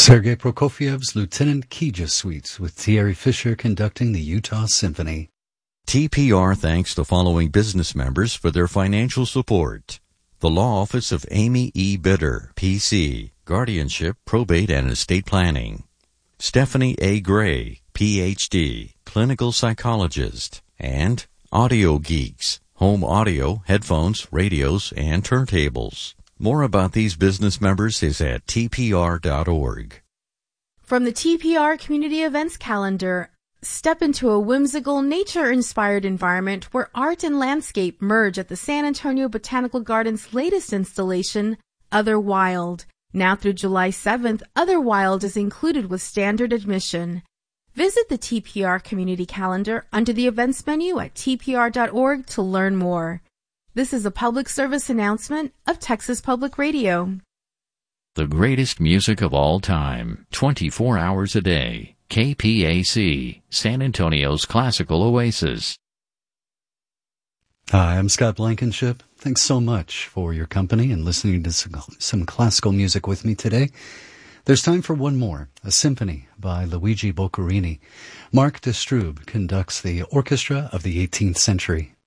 Sergei Prokofiev's Lieutenant Kija Suite with Thierry Fisher conducting the Utah Symphony. TPR thanks the following business members for their financial support. The Law Office of Amy E. Bitter, P.C., Guardianship, Probate, and Estate Planning. Stephanie A. Gray, Ph.D., Clinical Psychologist. And Audio Geeks, home audio, headphones, radios, and turntables. More about these business members is at tpr.org. From the TPR Community Events Calendar, step into a whimsical, nature-inspired environment where art and landscape merge at the San Antonio Botanical Gardens' latest installation, Other Wild. Now through July 7th, Other Wild is included with standard admission. Visit the TPR Community Calendar under the events menu at tpr.org to learn more. This is a public service announcement of Texas Public Radio. The greatest music of all time, 24 hours a day. KPAC, San Antonio's classical oasis. Hi, I'm Scott Blankenship. Thanks so much for your company and listening to some classical music with me today. There's time for one more, a symphony by Luigi Boccherini. Mark de Strube conducts the Orchestra of the 18th Century.